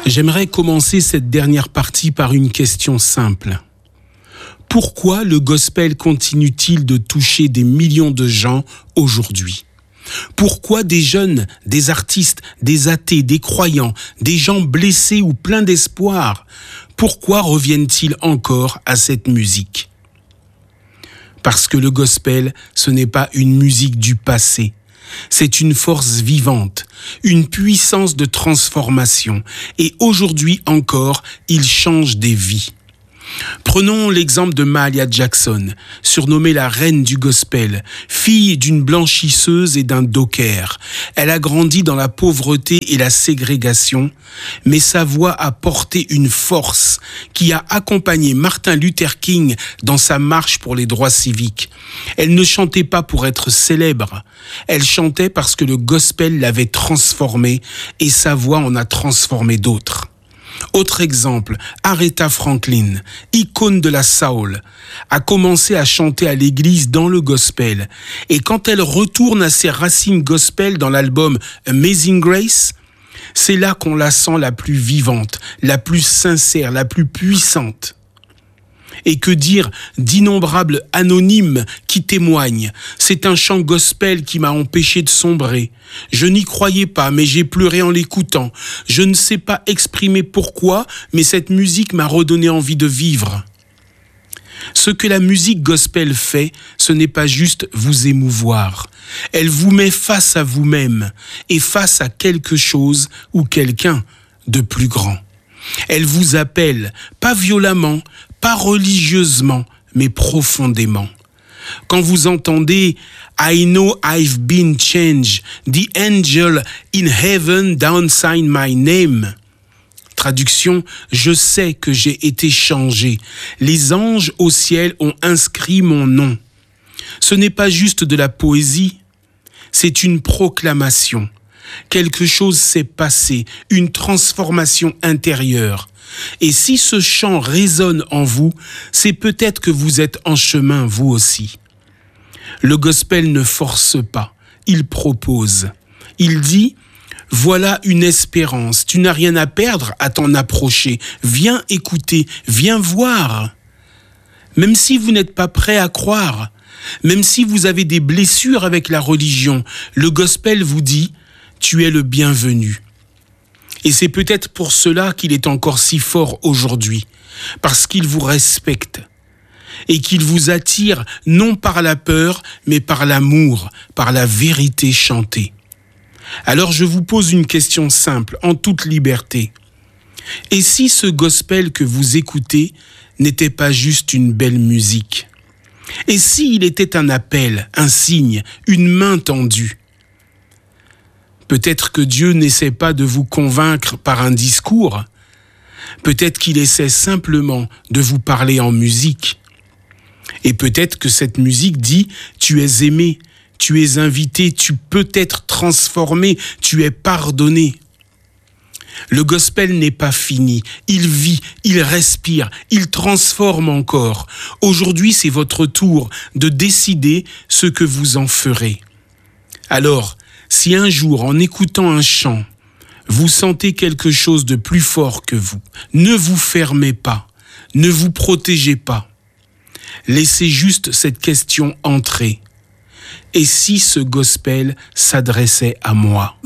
J'aimerais commencer cette dernière partie par une question simple. Pourquoi le gospel continue-t-il de toucher des millions de gens aujourd'hui ? Pourquoi des jeunes, des artistes, des athées, des croyants, des gens blessés ou pleins d'espoir, pourquoi reviennent-ils encore à cette musique ? Parce que le gospel, ce n'est pas une musique du passé. C'est une force vivante, une puissance de transformation. Et aujourd'hui encore, il change des vies. Prenons l'exemple de Mahalia Jackson, surnommée la reine du gospel, fille d'une blanchisseuse et d'un docker. Elle a grandi dans la pauvreté et la ségrégation, mais sa voix a porté une force qui a accompagné Martin Luther King dans sa marche pour les droits civiques. Elle ne chantait pas pour être célèbre, elle chantait parce que le gospel l'avait transformée et sa voix en a transformé d'autres. Autre exemple, Aretha Franklin, icône de la soul, a commencé à chanter à l'église dans le gospel. Et quand elle retourne à ses racines gospel dans l'album Amazing Grace, c'est là qu'on la sent la plus vivante, la plus sincère, la plus puissante. Et que dire d'innombrables anonymes qui témoignent. C'est un chant gospel qui m'a empêché de sombrer. Je n'y croyais pas, mais j'ai pleuré en l'écoutant. Je ne sais pas exprimer pourquoi, mais cette musique m'a redonné envie de vivre. Ce que la musique gospel fait, ce n'est pas juste vous émouvoir. Elle vous met face à vous-même et face à quelque chose ou quelqu'un de plus grand. Elle vous appelle, pas violemment, pas religieusement, mais profondément. Quand vous entendez « I know I've been changed, the angel in heaven down sign my name », traduction « Je sais que j'ai été changé, les anges au ciel ont inscrit mon nom ». Ce n'est pas juste de la poésie, c'est une proclamation. Quelque chose s'est passé, une transformation intérieure. Et si ce chant résonne en vous, c'est peut-être que vous êtes en chemin, vous aussi. Le gospel ne force pas, il propose. Il dit « Voilà une espérance, tu n'as rien à perdre à t'en approcher. Viens écouter, viens voir. » Même si vous n'êtes pas prêt à croire, même si vous avez des blessures avec la religion, le gospel vous dit « Tu es le bienvenu ». Et c'est peut-être pour cela qu'il est encore si fort aujourd'hui, parce qu'il vous respecte et qu'il vous attire non par la peur, mais par l'amour, par la vérité chantée. Alors je vous pose une question simple, en toute liberté. Et si ce gospel que vous écoutez n'était pas juste une belle musique ? Et s'il était un appel, un signe, une main tendue ? Peut-être que Dieu n'essaie pas de vous convaincre par un discours. Peut-être qu'il essaie simplement de vous parler en musique. Et peut-être que cette musique dit « Tu es aimé, tu es invité, tu peux être transformé, tu es pardonné ». Le gospel n'est pas fini. Il vit, il respire, il transforme encore. Aujourd'hui, c'est votre tour de décider ce que vous en ferez. Alors, si un jour, en écoutant un chant, vous sentez quelque chose de plus fort que vous, ne vous fermez pas, ne vous protégez pas. Laissez juste cette question entrer. Et si ce gospel s'adressait à moi ?